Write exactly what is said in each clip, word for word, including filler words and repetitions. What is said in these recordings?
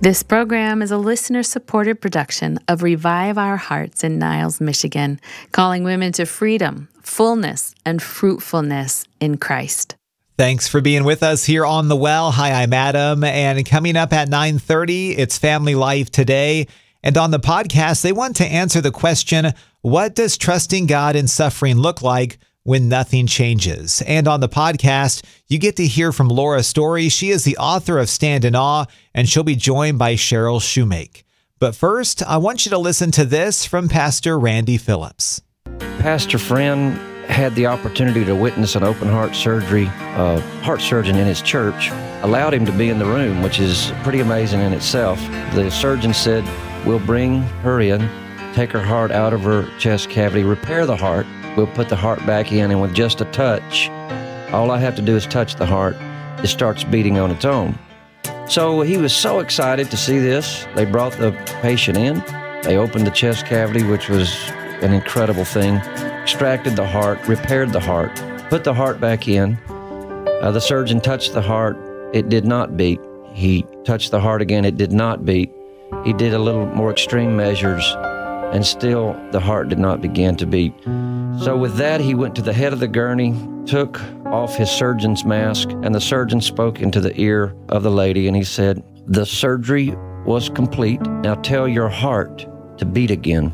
This program is a listener-supported production of Revive Our Hearts in Niles, Michigan, calling women to freedom, fullness, and fruitfulness in Christ. Thanks for being with us here on The Well. Hi, I'm Adam, and coming up at nine thirty, it's Family Life Today. And on the podcast, they want to answer the question, what does trusting God in suffering look like when nothing changes? And on the podcast, you get to hear from Laura Story. She is the author of Stand in Awe, and she'll be joined by Cheryl Shoemake. But first, I want you to listen to this from Pastor Randy Phillips. Pastor Friend had the opportunity to witness an open heart surgery. A heart surgeon in his church allowed him to be in the room, which is pretty amazing in itself. The surgeon said, "We'll bring her in, take her heart out of her chest cavity, repair the heart. We'll put the heart back in, and with just a touch, all I have to do is touch the heart. It starts beating on its own." So he was so excited to see this. They brought the patient in. They opened the chest cavity, which was an incredible thing, extracted the heart, repaired the heart, put the heart back in. Uh, the surgeon touched the heart. It did not beat. He touched the heart again. It did not beat. He did a little more extreme measures, and still the heart did not begin to beat. So with that, he went to the head of the gurney, took off his surgeon's mask, and the surgeon spoke into the ear of the lady, and he said, "The surgery was complete. Now tell your heart to beat again."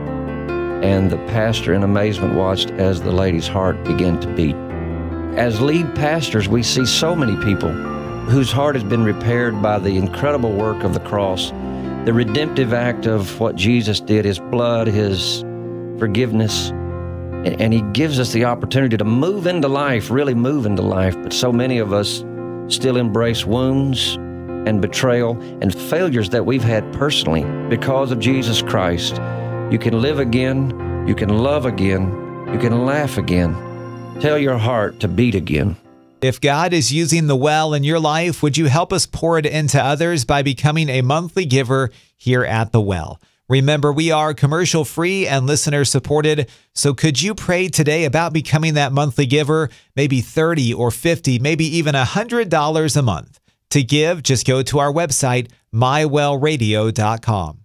And the pastor in amazement watched as the lady's heart began to beat. As lead pastors, we see so many people whose heart has been repaired by the incredible work of the cross, the redemptive act of what Jesus did, his blood, his forgiveness. And he gives us the opportunity to move into life, really move into life. But so many of us still embrace wounds and betrayal and failures that we've had personally because of Jesus Christ. You can live again, you can love again, you can laugh again. Tell your heart to beat again. If God is using the well in your life, would you help us pour it into others by becoming a monthly giver here at The Well? Remember, we are commercial free and listener supported. So could you pray today about becoming that monthly giver? Maybe thirty or fifty, maybe even one hundred dollars a month. To give, just go to our website, my well radio dot com.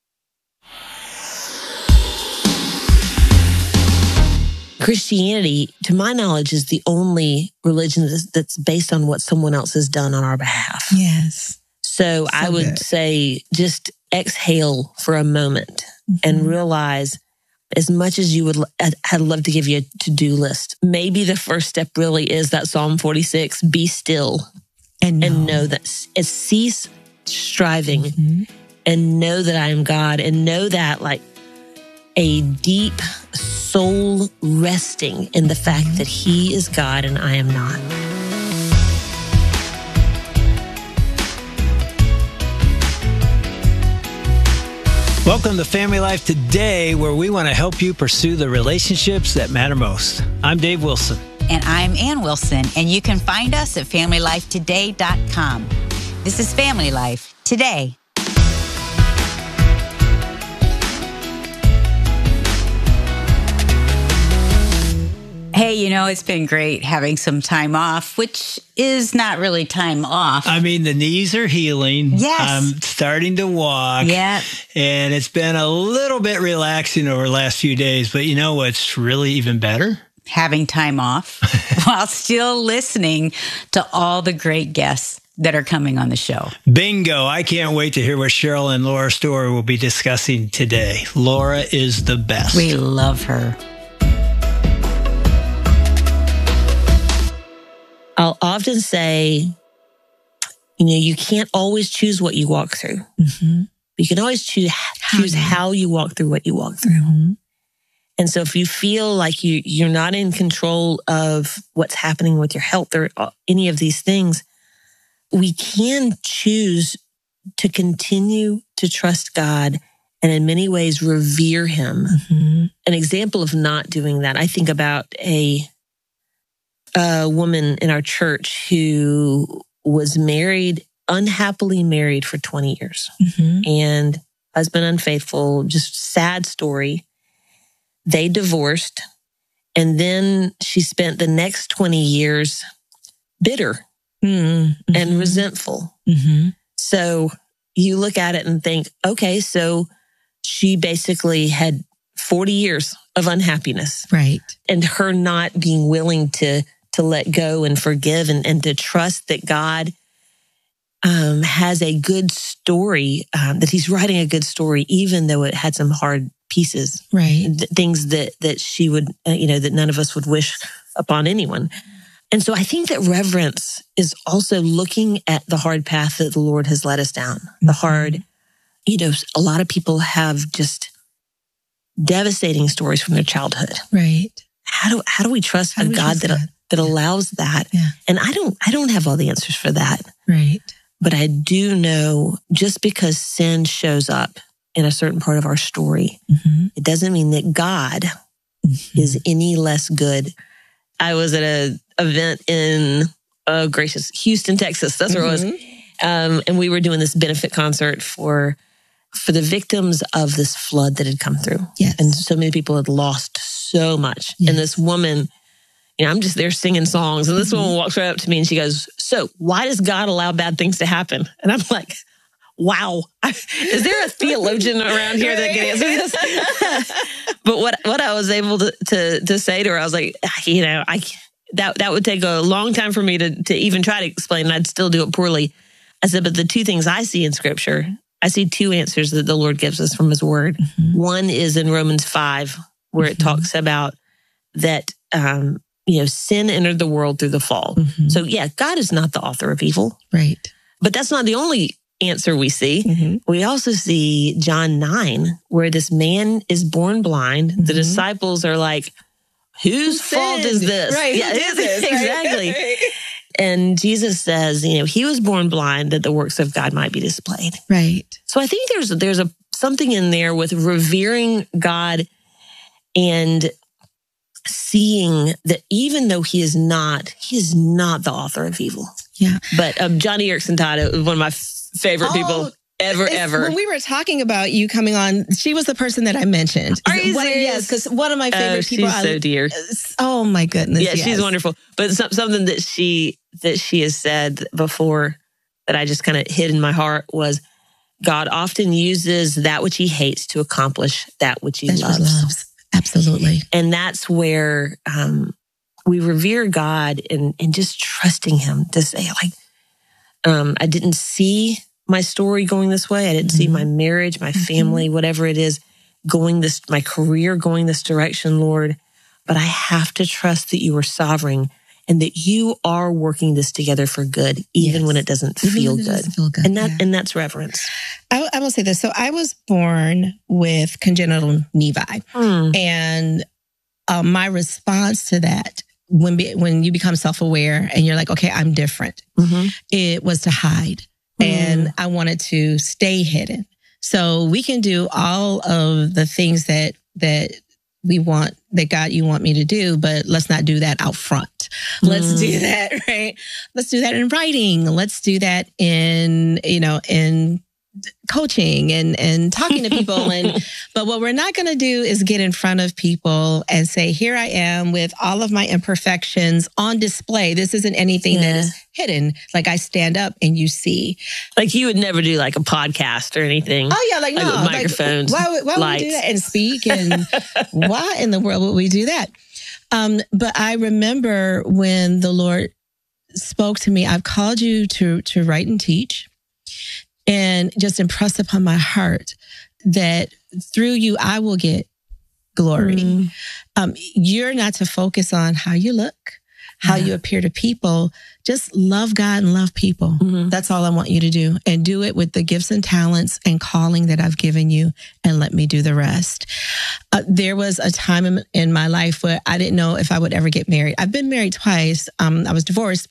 Christianity, to my knowledge, is the only religion that's based on what someone else has done on our behalf. Yes. So, so I would good. say just exhale for a moment mm-hmm. and realize, as much as you would, I'd love to give you a to-do list. Maybe the first step really is that Psalm forty-six, be still and know, and know that, cease striving mm-hmm. and know that I am God, and know that like a deep soul resting in the fact that he is God and I am not. Welcome to Family Life Today, where we want to help you pursue the relationships that matter most. I'm Dave Wilson. And I'm Ann Wilson, and you can find us at family life today dot com. This is Family Life Today. Hey, you know, it's been great having some time off, which is not really time off. I mean, the knees are healing. Yes. I'm starting to walk. Yeah. And it's been a little bit relaxing over the last few days. But you know what's really even better? Having time off while still listening to all the great guests that are coming on the show. Bingo. I can't wait to hear what Cheryl and Laura Story will be discussing today. Laura is the best. We love her. I'll often say, you know, you can't always choose what you walk through. Mm-hmm. You can always choose, choose how you walk through what you walk through. Mm-hmm. And so if you feel like you, you're not in control of what's happening with your health or any of these things, we can choose to continue to trust God and in many ways revere him. Mm-hmm. An example of not doing that, I think about a a woman in our church who was married, unhappily married for twenty years. Mm-hmm. And husband unfaithful, just sad story. They divorced. And then she spent the next twenty years bitter mm-hmm. and resentful. Mm-hmm. So, you look at it and think, okay, so she basically had forty years of unhappiness. Right. And her not being willing to to let go and forgive and, and to trust that God um, has a good story, um, that he's writing a good story, even though it had some hard pieces. Right. Th- things that, that she would, uh, you know, that none of us would wish upon anyone. And so I think that reverence is also looking at the hard path that the Lord has led us down. Mm-hmm. The hard, you know, a lot of people have just devastating stories from their childhood. Right. How do how do we trust How a do we God trust that God? that allows that? Yeah. And I don't I don't have all the answers for that. Right. But I do know just because sin shows up in a certain part of our story, mm-hmm. it doesn't mean that God mm-hmm. is any less good. I was at a event in oh gracious Houston, Texas. That's where mm-hmm. I was, um, and we were doing this benefit concert for for the victims of this flood that had come through. Yes. And so many people had lost so much. Yes. And this woman, you know, I'm just there singing songs, and this mm-hmm. woman walks right up to me and she goes, "So why does God allow bad things to happen?" And I'm like, wow, is there a theologian around here that can answer this? But what what I was able to, to to say to her, I was like, you know, I that that would take a long time for me to to even try to explain, and I'd still do it poorly. I said, but the two things I see in Scripture, I see two answers that the Lord gives us from His Word. Mm-hmm. One is in Romans five, where it mm-hmm. talks about that, um, you know, sin entered the world through the fall. Mm-hmm. So yeah, God is not the author of evil. Right. But that's not the only answer we see. Mm-hmm. We also see John nine, where this man is born blind. Mm-hmm. The disciples are like, whose fault is this? Right. Yeah, Who did this? Exactly. Right. And Jesus says, you know, he was born blind that the works of God might be displayed. Right. So I think there's there's a something in there with revering God and seeing that even though he is not, he is not the author of evil. Yeah. But um, Johnny Erickson Todd is one of my f- favorite oh, people ever, ever. When we were talking about you coming on, she was the person that I mentioned. Are you one, serious? Yes, because one of my favorite oh, people. She's so I, dear. Oh my goodness. Yeah, yes. she's wonderful. But some, something that she that she has said before that I just kind of hid in my heart was, God often uses that which he hates to accomplish that which he That's loves. loves. Absolutely. And that's where um, we revere God and, and just trusting him to say, like, um, I didn't see my story going this way. I didn't mm-hmm. see my marriage, my family, mm-hmm. whatever it is, going this, my career going this direction, Lord. But I have to trust that you are sovereign and that you are working this together for good, even yes. when it doesn't even feel it good. Doesn't feel good. And that yeah. and that's reverence. I, I will say this. So I was born with congenital nevi, mm. and um, my response to that, when be, when you become self-aware and you're like, okay, I'm different, mm-hmm. it was to hide, mm. and I wanted to stay hidden. So we can do all of the things that that we want, that God, you want me to do, but let's not do that out front. Let's mm. do that, right? Let's do that in writing. Let's do that in, you know, in coaching and, and talking to people. and But what we're not going to do is get in front of people and say, here I am with all of my imperfections on display. This isn't anything yeah. that is hidden. Like I stand up and you see. Like you would never do like a podcast or anything. Oh yeah, like, like no. With microphones. Like, why why would we do that and speak? And why in the world would we do that? Um, but I remember when the Lord spoke to me, I've called you to to write and teach. And just impress upon my heart that through you, I will get glory. Mm. Um, you're not to focus on how you look, how yeah. you appear to people. Just love God and love people. Mm-hmm. That's all I want you to do. And do it with the gifts and talents and calling that I've given you, and let me do the rest. Uh, there was a time in, in my life where I didn't know if I would ever get married. I've been married twice. Um, I was divorced.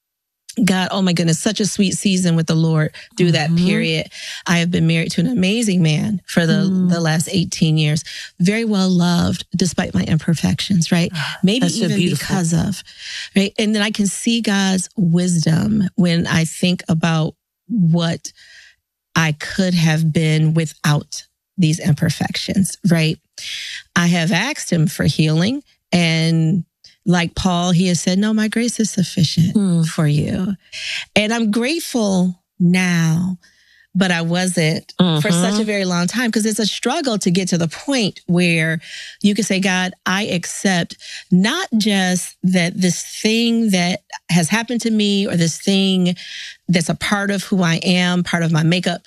God, oh my goodness, such a sweet season with the Lord through mm-hmm. that period. I have been married to an amazing man for the, mm. the last eighteen years. Very well loved despite my imperfections, right? Maybe That's even so because of, right? And then I can see God's wisdom when I think about what I could have been without these imperfections, right? I have asked him for healing, and like Paul, he has said, no, my grace is sufficient mm. for you. And I'm grateful now but I wasn't mm-hmm. for such a very long time, because it's a struggle to get to the point where you can say, God, I accept not just that this thing that has happened to me or this thing that's a part of who I am, part of my makeup,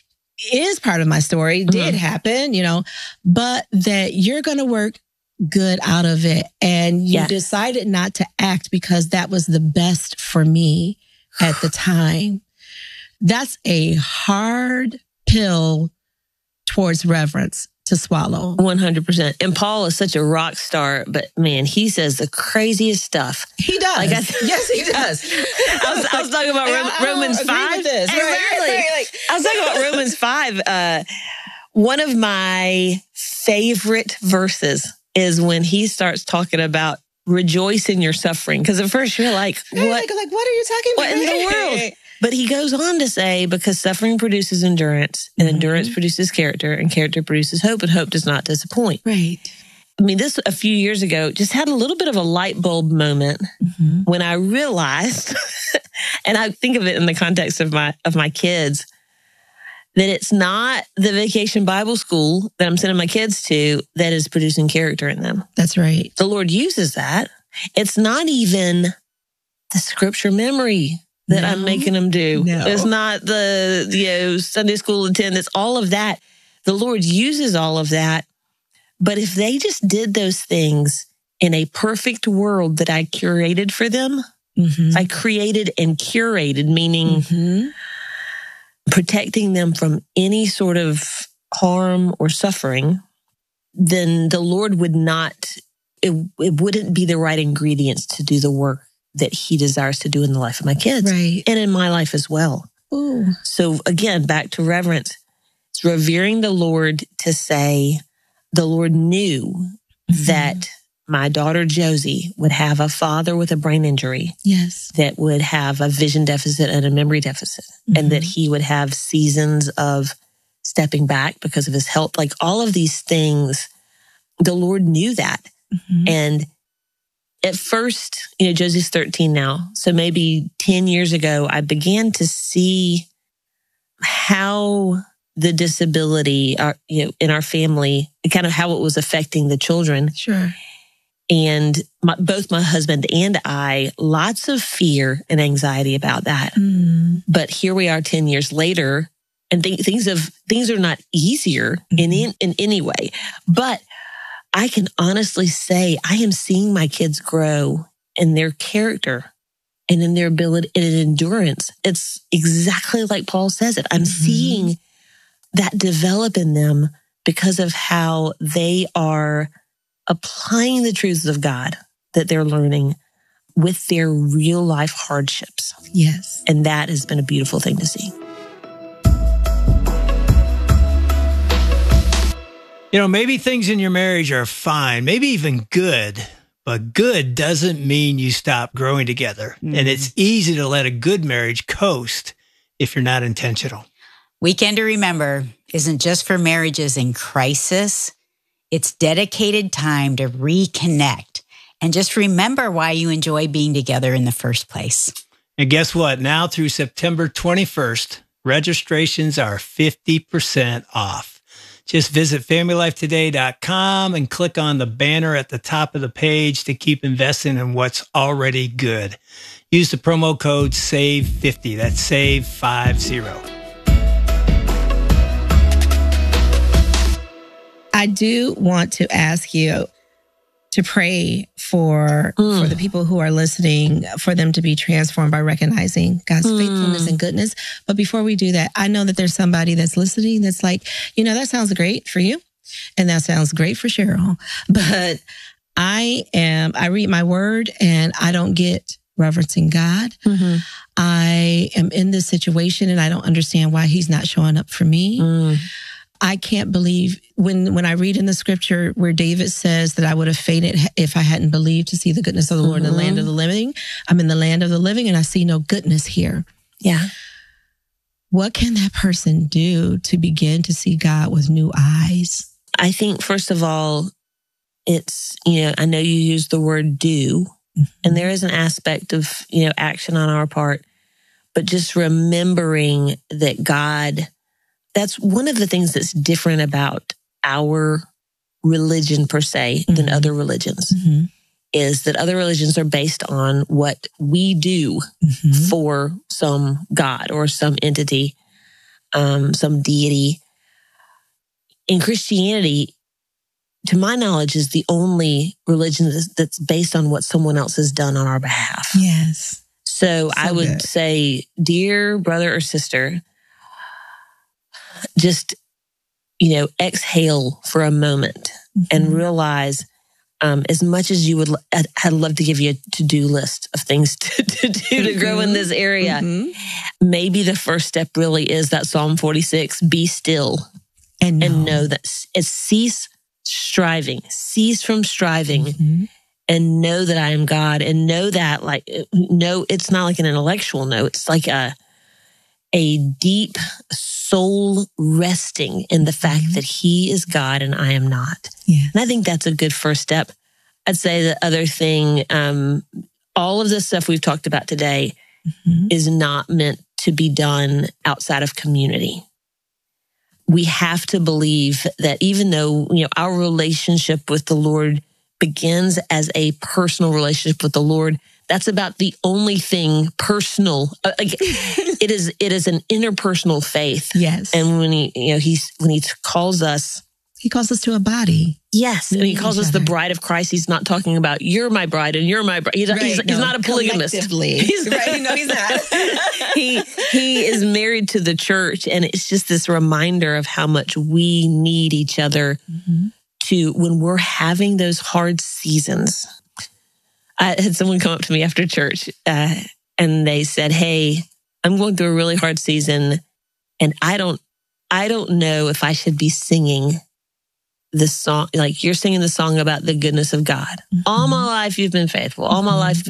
is part of my story, mm-hmm. did happen, you know, but that you're going to work good out of it. And you yes. decided not to act because that was the best for me at the time. That's a hard pill towards reverence to swallow. one hundred percent. And Paul is such a rock star, but man, he says the craziest stuff. He does. Like I th- yes, he does. I, was, I was talking about Rom- I, I Romans five. This. Exactly. Right, right. I was talking about Romans five. Uh, one of my favorite verses is when he starts talking about rejoice in your suffering. Because at first you're like, what? Like, like, what are you talking about? What in the world? But he goes on to say, because suffering produces endurance, and mm-hmm. endurance produces character, and character produces hope, and hope does not disappoint. Right. I mean, this a few years ago just had a little bit of a light bulb moment mm-hmm. when I realized, and I think of it in the context of my of my kids, that it's not the Vacation Bible School that I'm sending my kids to that is producing character in them. That's right. The Lord uses that. It's not even the scripture memory that no. I'm making them do. No. It's not the, you know, Sunday school attendance, all of that. The Lord uses all of that. But if they just did those things in a perfect world that I curated for them, mm-hmm. I created and curated, meaning mm-hmm. protecting them from any sort of harm or suffering, then the Lord would not, it, it wouldn't be the right ingredients to do the work that he desires to do in the life of my kids right. and in my life as well. Ooh. So again, back to reverence. It's revering the Lord to say, the Lord knew mm-hmm. that my daughter Josie would have a father with a brain injury. Yes. That would have a vision deficit and a memory deficit. Mm-hmm. And that he would have seasons of stepping back because of his health. Like all of these things, the Lord knew that. Mm-hmm. And at first, you know, Josie's thirteen now. So maybe ten years ago, I began to see how the disability our, you know, in our family, kind of how it was affecting the children. Sure. And my, both my husband and I, lots of fear and anxiety about that. Mm. But here we are ten years later, and th- things have things are not easier mm-hmm. in, in in any way. But I can honestly say I am seeing my kids grow in their character and in their ability and in endurance. It's exactly like Paul says it. I'm mm-hmm. seeing that develop in them because of how they are applying the truths of God that they're learning with their real life hardships. Yes. And that has been a beautiful thing to see. You know, maybe things in your marriage are fine, maybe even good, but good doesn't mean you stop growing together. Mm-hmm. And it's easy to let a good marriage coast if you're not intentional. Weekend to Remember isn't just for marriages in crisis. It's dedicated time to reconnect and just remember why you enjoy being together in the first place. And guess what? Now through September twenty-first, registrations are fifty percent off. Just visit family life today dot com and click on the banner at the top of the page to keep investing in what's already good. Use the promo code save fifty. That's save fifty. I do want to ask you to pray for mm. for the people who are listening, for them to be transformed by recognizing God's mm. faithfulness and goodness. But before we do that, I know that there's somebody that's listening that's like, you know, that sounds great for you. And that sounds great for Cheryl. But I am, I read my word and I don't get reverencing God. Mm-hmm. I am in this situation and I don't understand why he's not showing up for me. Mm. I can't believe when, when I read in the scripture where David says that I would have fainted if I hadn't believed to see the goodness of the Lord mm-hmm. in the land of the living. I'm in the land of the living and I see no goodness here. Yeah. What can that person do to begin to see God with new eyes? I think, first of all, it's, you know, I know you use the word do, mm-hmm. and there is an aspect of, you know, action on our part, but just remembering that God that's one of the things that's different about our religion per se than mm-hmm. other religions. Mm-hmm. Is that other religions are based on what we do mm-hmm. for some God or some entity, um, some deity. In Christianity, to my knowledge, is the only religion that's based on what someone else has done on our behalf. Yes. So, so I would good. say, dear brother or sister, just, you know, exhale for a moment mm-hmm. and realize Um, as much as you would, I'd, I'd love to give you a to-do list of things to, to do to mm-hmm. grow in this area. Mm-hmm. Maybe the first step really is that Psalm forty-six, be still and know, and know that it's cease striving, cease from striving mm-hmm. and know that I am God and know that like, no, it's not like an intellectual no. It's like a, a deep soul resting in the fact mm-hmm. that he is God and I am not. Yeah. And I think that's a good first step. I'd say the other thing, um, all of the stuff we've talked about today mm-hmm. is not meant to be done outside of community. We have to believe that even though, you know, our relationship with the Lord begins as a personal relationship with the Lord, that's about the only thing personal. Uh, it is. It is an interpersonal faith. Yes. And when he, you know, he's when he calls us, he calls us to a body. Yes. And he calls us the bride of Christ. He's not talking about you're my bride and you're my bride. He's, right, he's, no, he's not a polygamist. He's right. No, he's not. he he is married to the church, and it's just this reminder of how much we need each other mm-hmm. to when we're having those hard seasons. I had someone come up to me after church uh, and they said, hey, I'm going through a really hard season and I don't, I don't know if I should be singing the song. Like you're singing the song about the goodness of God. Mm-hmm. All my life, you've been faithful. All mm-hmm. my life.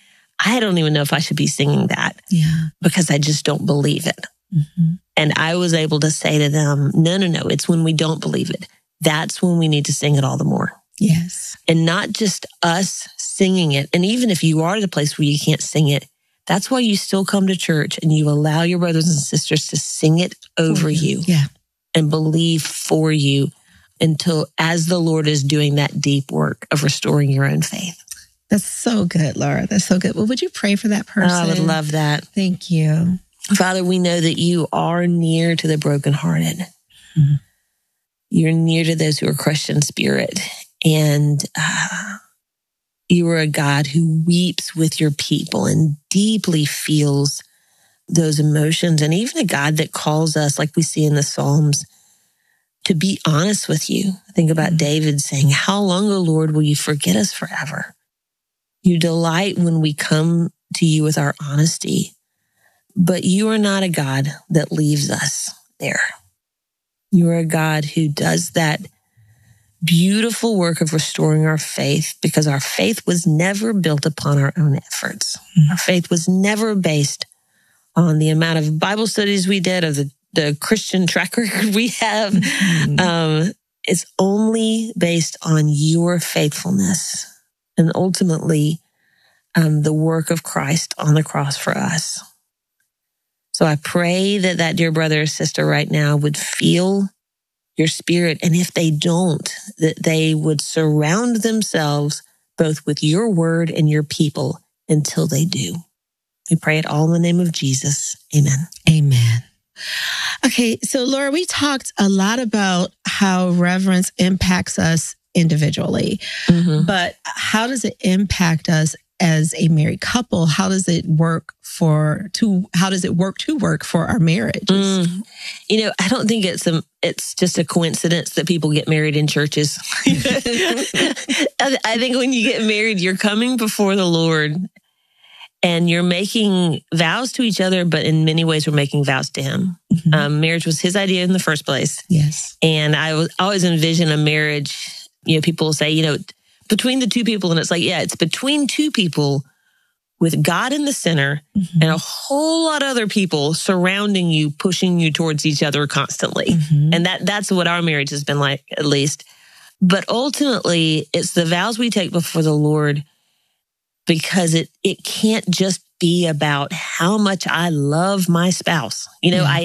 I don't even know if I should be singing that yeah. because I just don't believe it. Mm-hmm. And I was able to say to them, no, no, no. It's when we don't believe it. That's when we need to sing it all the more. Yes. And not just us singing it. And even if you are at a place where you can't sing it, that's why you still come to church and you allow your brothers and sisters to sing it over you. you yeah. and believe for you until as the Lord is doing that deep work of restoring your own faith. That's so good, Laura. That's so good. Well, would you pray for that person? Oh, I would love that. Thank you. Father, we know that you are near to the brokenhearted. Mm-hmm. You're near to those who are crushed in spirit. And uh, you are a God who weeps with your people and deeply feels those emotions. And even a God that calls us, like we see in the Psalms, to be honest with you. Think about mm-hmm. David saying, how long, O Lord, will you forget us forever? You delight when we come to you with our honesty, but you are not a God that leaves us there. You are a God who does that beautiful work of restoring our faith because our faith was never built upon our own efforts. Mm-hmm. Our faith was never based on the amount of Bible studies we did or the, the Christian track record we have. Mm-hmm. Um, it's only based on your faithfulness and ultimately um, the work of Christ on the cross for us. So I pray that that dear brother or sister right now would feel your spirit. And if they don't, that they would surround themselves both with your word and your people until they do. We pray it all in the name of Jesus. Amen. Amen. Okay. So Laura, we talked a lot about how reverence impacts us individually, mm-hmm. but how does it impact us as a married couple? How does it work for to? How does it work to work for our marriages? Mm. You know, I don't think it's a. It's just a coincidence that people get married in churches. I think when you get married, you're coming before the Lord, and you're making vows to each other. But in many ways, we're making vows to Him. Mm-hmm. Um, marriage was His idea in the first place. Yes, and I was always envision a marriage. You know, people say, you know, between the two people, and it's like, yeah, it's between two people with God in the center mm-hmm. and a whole lot of other people surrounding you, pushing you towards each other constantly. Mm-hmm. And that that's what our marriage has been like, at least. But ultimately, it's the vows we take before the Lord because it it can't just be about how much I love my spouse. You know, yeah. I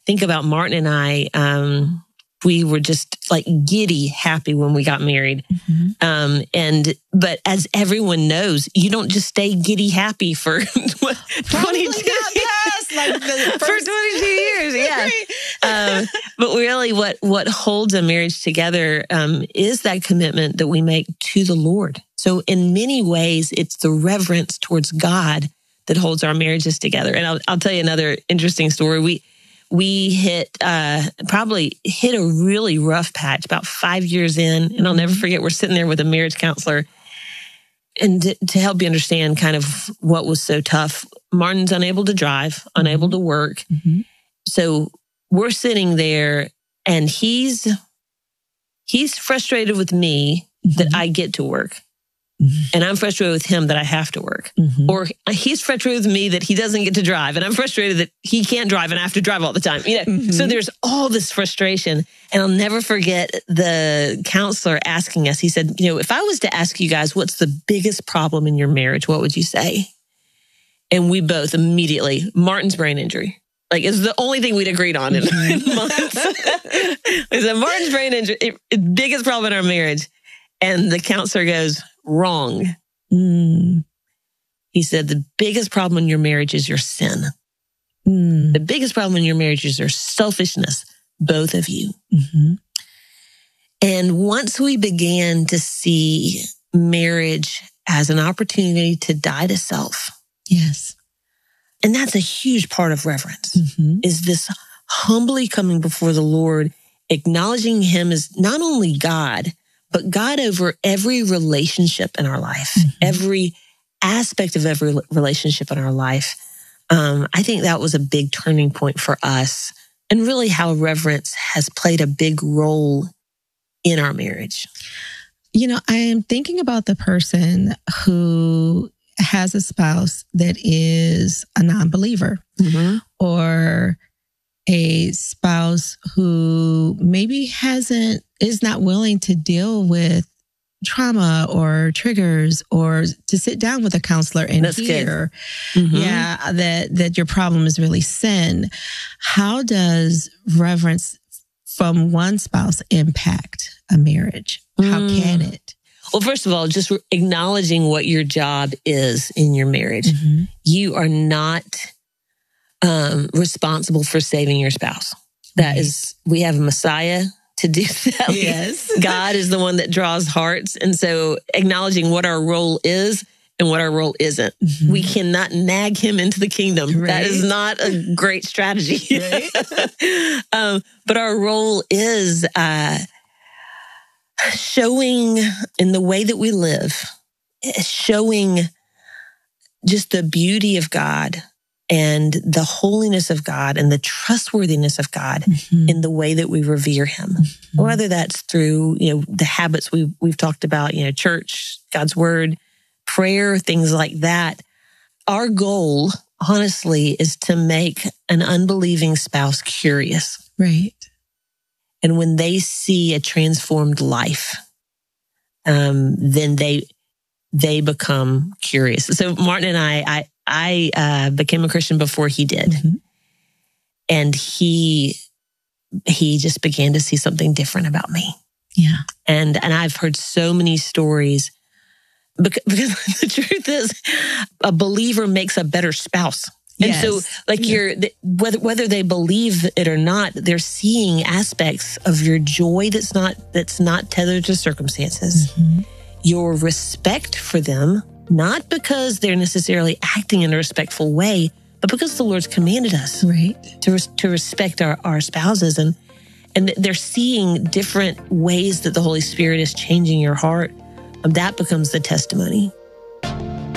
think about Martin and I, um, we were just like giddy happy when we got married. Mm-hmm. Um, and, but as everyone knows, you don't just stay giddy happy for twenty-two years, like the for twenty-two years. Yeah. um, but really what, what holds a marriage together, um, is that commitment that we make to the Lord. So in many ways, it's the reverence towards God that holds our marriages together. And I'll, I'll tell you another interesting story. We, We hit, uh, probably hit a really rough patch about five years in. And I'll never forget, we're sitting there with a marriage counselor. And to, to help you understand kind of what was so tough, Martin's unable to drive, unable to work. Mm-hmm. So we're sitting there and he's, he's frustrated with me mm-hmm. that I get to work. Mm-hmm. And I'm frustrated with him that I have to work. Mm-hmm. Or he's frustrated with me that he doesn't get to drive. And I'm frustrated that he can't drive and I have to drive all the time. You know, mm-hmm. So there's all this frustration. And I'll never forget the counselor asking us, he said, you know, if I was to ask you guys, what's the biggest problem in your marriage? What would you say? And we both immediately, Martin's brain injury. Like, it's the only thing we'd agreed on in, in months. We said, Martin's brain injury, it, biggest problem in our marriage. And the counselor goes, wrong. Mm. He said, the biggest problem in your marriage is your sin. Mm. The biggest problem in your marriage is your selfishness, both of you. Mm-hmm. And once we began to see marriage as an opportunity to die to self. Yes. And that's a huge part of reverence, mm-hmm. is this humbly coming before the Lord, acknowledging him as not only God, but God over every relationship in our life, mm-hmm. every aspect of every relationship in our life. Um, I think that was a big turning point for us, and really how reverence has played a big role in our marriage. You know, I am thinking about the person who has a spouse that is a non-believer, mm-hmm. or a spouse who maybe hasn't, is not willing to deal with trauma or triggers, or to sit down with a counselor and That's hear, mm-hmm. yeah, that, that your problem is really sin. How does reverence from one spouse impact a marriage? How mm. can it? Well, first of all, just acknowledging what your job is in your marriage. Mm-hmm. You are not um, responsible for saving your spouse. That right. is, we have a Messiah to do that. Yes. God is the one that draws hearts. And so acknowledging what our role is and what our role isn't. Mm-hmm. We cannot nag him into the kingdom. Right. That is not a great strategy. Right. um, but our role is uh, showing in the way that we live, showing just the beauty of God and the holiness of God and the trustworthiness of God mm-hmm. in the way that we revere him. Mm-hmm. Whether that's through, you know, the habits we've, we've talked about, you know, church, God's word, prayer, things like that. Our goal, honestly, is to make an unbelieving spouse curious. Right. And when they see a transformed life, um, then they, they become curious. So Martin and I, I, I uh, became a Christian before he did. Mm-hmm. And he he just began to see something different about me. Yeah. And and I've heard so many stories, because, because the truth is, a believer makes a better spouse. And yes. so like yeah. you're, whether whether they believe it or not, they're seeing aspects of your joy that's not that's not tethered to circumstances. Mm-hmm. Your respect for them, not because they're necessarily acting in a respectful way, but because the Lord's commanded us right. to res- to respect our, our spouses. And, and they're seeing different ways that the Holy Spirit is changing your heart. Um, that becomes the testimony.